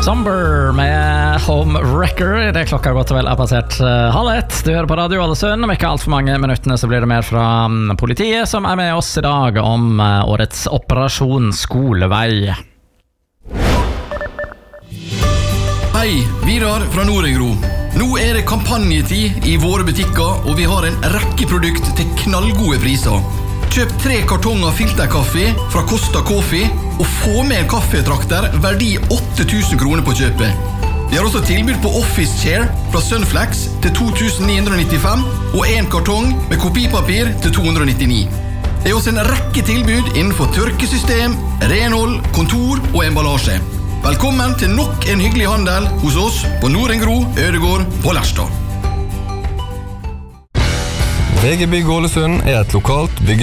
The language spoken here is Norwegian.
Somber med Home Wrecker. Det klokka godt og vel passert 12:30. Du hører på Radio Ålesund. Om ikke alt for mange minuttene så blir det mer fra politiet, som med oss I dag om årets Operasjon Skolevei. Hei, Vidar fra Norengro. Nå det kampanjetid I våre butikker, og vi har en rekke produkt til knallgode priser. Kjøp 3 kartonger filterkaffe fra Costa Coffee, og få med en kaffetrakter verdi 8.000 kroner på kjøpet. Vi har også tilbud på Office Chair fra Sunflex til 2.995, og en kartong med kopipapir til 299. Det også en rekke tilbud innenfor tørkesystem, renhold, kontor og emballasje. Velkommen til nok en hyggelig handel hos oss på Norengro, Ødegård på Lærstad. VG Bygg Ålesund et lokalt bygge